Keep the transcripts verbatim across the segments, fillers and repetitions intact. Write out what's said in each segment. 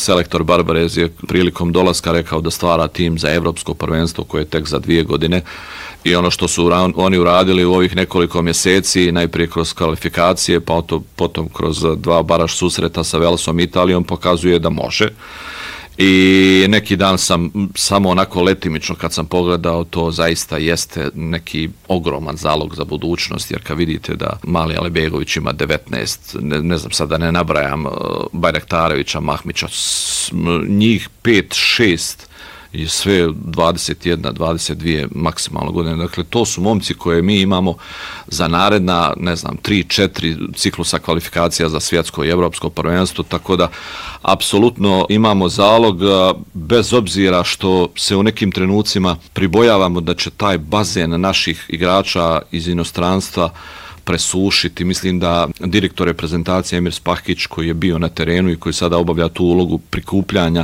selektor Barbarez je prilikom dolaska rekao da stvara tim za evropsko prvenstvo koje je tek za dvije godine i ono što su oni uradili u ovih nekoliko mjeseci, najprije kroz kvalifikacije, pa potom kroz dva baraž susreta sa Velsom i Italijom, pokazuje da može. I neki dan sam samo onako letimično kad sam pogledao, to zaista jeste neki ogroman zalog za budućnost, jer kad vidite da Mali Alibegović ima devetnaest, ne, ne znam sad da ne nabrajam, Bajraktarevića, Mahmića, njih pet šest i sve dvadeset jedna, dvadeset dvije maksimalno godine. Dakle, to su momci koje mi imamo za naredna, ne znam, tri četiri ciklusa kvalifikacija za svjetsko i evropsko prvenstvo, tako da apsolutno imamo zalog, bez obzira što se u nekim trenucima pribojavamo da će taj bazen naših igrača iz inostranstva presušiti. Mislim da direktor reprezentacije Emir Spahić, koji je bio na terenu i koji sada obavlja tu ulogu prikupljanja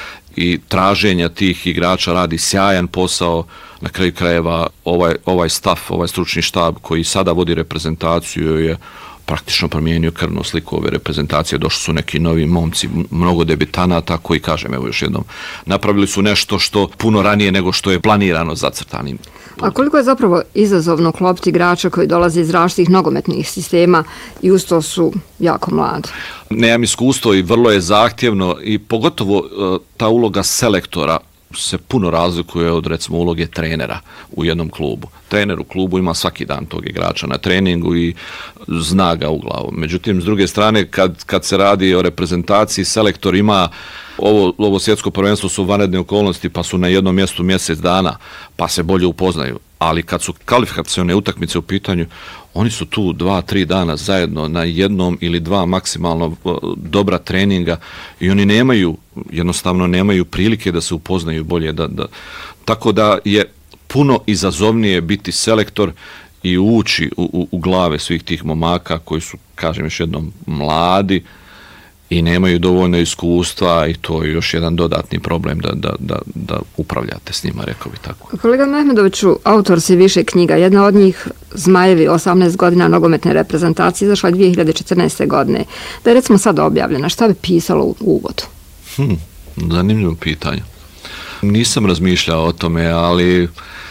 i traženja tih igrača, radi sjajan posao. Na kraju krajeva ovaj, ovaj staf, ovaj stručni štab koji sada vodi reprezentaciju je praktično promijenio krvnu sliku ove reprezentacije. Došli su neki novi momci, mnogo debitanata koji, kažem, evo još jednom, napravili su nešto što puno ranije nego što je planirano zacrtanim. A koliko je zapravo izazovno klopiti igrača koji dolaze iz različitih nogometnih sistema i uz to su jako mladi? Nemam iskustvo i vrlo je zahtjevno i pogotovo ta uloga selektora se puno razlikuje od, recimo, uloge trenera u jednom klubu. Trener u klubu ima svaki dan tog igrača na treningu i zna ga u glavu. Međutim, s druge strane, kad, kad se radi o reprezentaciji, selektor ima ovo, ovo svjetsko prvenstvo su vanredne okolnosti, pa su na jednom mjestu mjesec dana, pa se bolje upoznaju. Ali kad su kvalifikacione utakmice u pitanju, oni su tu dva, tri dana zajedno na jednom ili dva maksimalno dobra treninga i oni nemaju, jednostavno nemaju prilike da se upoznaju bolje. Da, da, tako da je puno izazovnije biti selektor i ući u, u, u glave svih tih momaka koji su, kažem još jednom, mladi i nemaju dovoljno iskustva i to je još jedan dodatni problem da, da, da, da upravljate s njima, rekao bi tako. Kolega Mehmedoviću, autor si više knjiga. Jedna od njih, Zmajevi, osamnaest godina nogometne reprezentacije, izašla je dvije hiljade četrnaeste. godine. Da je recimo sad objavljena, šta bi pisalo u uvodu? Hmm, zanimljivo pitanje. Nisam razmišljao o tome, ali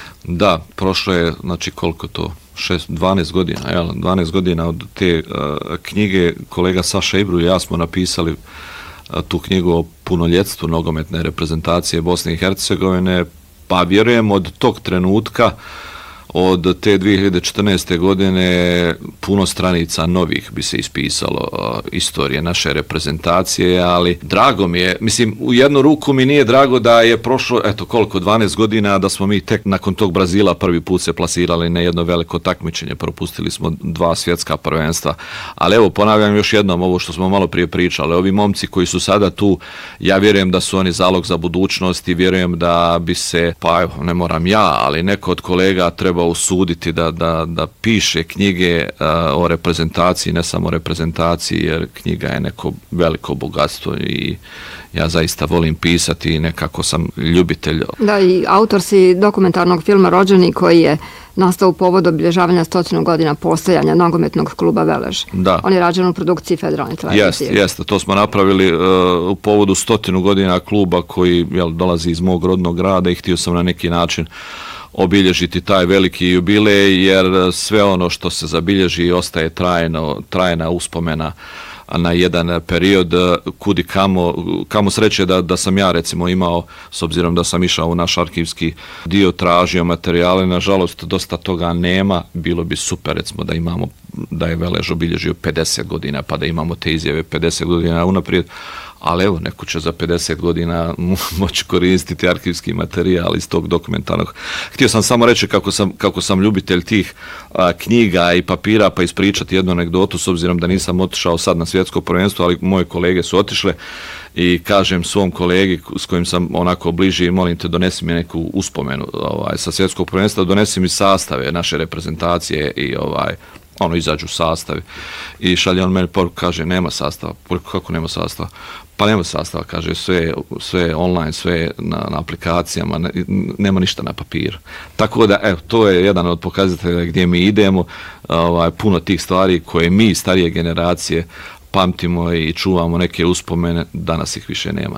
da, prošlo je, znači koliko to, šest, dvanaest godina, jel? dvanaest godina od te uh, knjige. Kolega Saša Ibru i ja smo napisali uh, tu knjigu o punoljetstvu nogometne reprezentacije Bosne i Hercegovine, pa vjerujem od tog trenutka, od te dvije hiljade četrnaeste. godine puno stranica novih bi se ispisalo uh, istorije naše reprezentacije, ali drago mi je, mislim, u jednu ruku mi nije drago da je prošlo, eto koliko, dvanaest godina, da smo mi tek nakon tog Brazila prvi put se plasirali na jedno veliko takmičenje, propustili smo dva svjetska prvenstva, ali evo, ponavljam još jednom ovo što smo malo prije pričali, ovi momci koji su sada tu, ja vjerujem da su oni zalog za budućnost i vjerujem da bi se, pa evo, ne moram ja, ali neko od kolega treba usuditi da, da, da piše knjige uh, o reprezentaciji, ne samo reprezentaciji, jer knjiga je neko veliko bogatstvo i ja zaista volim pisati i nekako sam ljubitelj. Da, i autor si dokumentarnog filma Rođeni koji je nastao u povodu obilježavanja stotinu godina postojanja nogometnog kluba Velež. Da. On je rađen u produkciji Federalne televizije. Jeste, jeste. To smo napravili uh, u povodu stotinu godina kluba koji, jel, dolazi iz mog rodnog grada i htio sam na neki način obilježiti taj veliki jubilej, jer sve ono što se zabilježi ostaje trajno, trajna uspomena na jedan period. Kudi kamo, kamo sreće da, da sam ja recimo imao, s obzirom da sam išao u naš arhivski dio, tražio materijale, nažalost dosta toga nema. Bilo bi super recimo da imamo, da je Velež obilježio pedeset godina, pa da imamo te izjave pedeset godina unaprijed, ali evo, neko će za pedeset godina moći koristiti arhivski materijal iz tog dokumentarnog. Htio sam samo reći kako sam, kako sam ljubitelj tih a, knjiga i papira, pa ispričati jednu anegdotu, s obzirom da nisam otišao sad na svjetsko prvenstvo, ali moje kolege su otišle i kažem svom kolegi s kojim sam onako bliži, molim te, donesi mi neku uspomenu ovaj, sa svjetskog prvenstva, donesi mi sastave naše reprezentacije i ovaj, ono, izađu sastavi i šalje on meni poruku, kaže, nema sastava. Poruku, kako nema sastava? Pa nema sastava, kaže, sve, sve online, sve na, na aplikacijama, ne, nema ništa na papiru. Tako da, evo, to je jedan od pokazatelja gdje mi idemo, ovaj, puno tih stvari koje mi, starije generacije, pamtimo i čuvamo neke uspomene, danas ih više nema.